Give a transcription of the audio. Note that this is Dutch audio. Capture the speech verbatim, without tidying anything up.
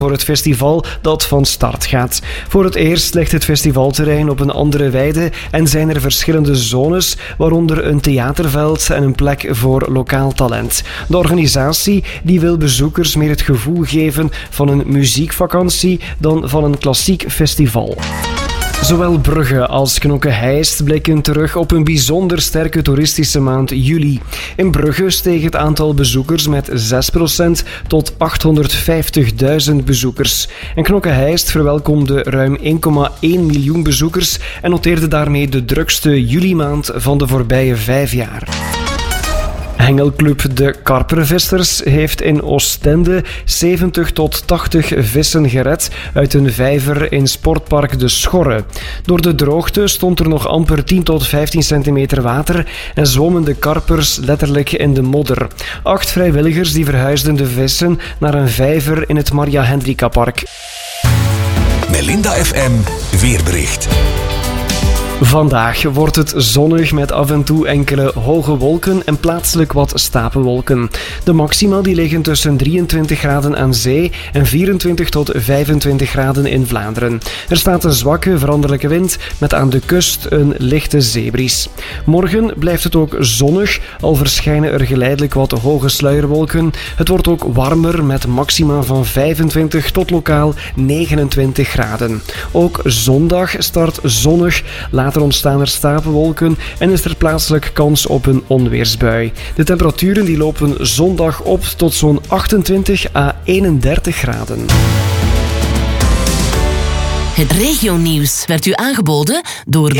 voor het festival dat van start gaat. Voor het eerst ligt het festivalterrein op een andere weide en zijn er verschillende zones, waaronder een theaterveld en een plek voor lokaal talent. De organisatie die wil bezoekers meer het gevoel geven van een muziekvakantie dan van een klassiek festival. Zowel Brugge als Knokke-Heist blikken terug op een bijzonder sterke toeristische maand juli. In Brugge steeg het aantal bezoekers met zes procent tot achthonderdvijftigduizend bezoekers. En Knokke-Heist verwelkomde ruim één komma één miljoen bezoekers en noteerde daarmee de drukste juli-maand van de voorbije vijf jaar. Hengelclub De Karpervissers heeft in Oostende zeventig tot tachtig vissen gered uit een vijver in sportpark De Schorre. Door de droogte stond er nog amper tien tot vijftien centimeter water en zwommen de karpers letterlijk in de modder. Acht vrijwilligers die verhuisden de vissen naar een vijver in het Maria Hendrika Park. Melinda F M weerbericht. Vandaag wordt het zonnig met af en toe enkele hoge wolken en plaatselijk wat stapelwolken. De maxima die liggen tussen drieëntwintig graden aan zee en vierentwintig tot vijfentwintig graden in Vlaanderen. Er staat een zwakke veranderlijke wind met aan de kust een lichte zeebries. Morgen blijft het ook zonnig, al verschijnen er geleidelijk wat hoge sluierwolken. Het wordt ook warmer met maxima van vijfentwintig tot lokaal negenentwintig graden. Ook zondag start zonnig. Later ontstaan er stapelwolken en is er plaatselijk kans op een onweersbui. De temperaturen die lopen zondag op tot zo'n achtentwintig à eenendertig graden. Het regionieuws werd u aangeboden door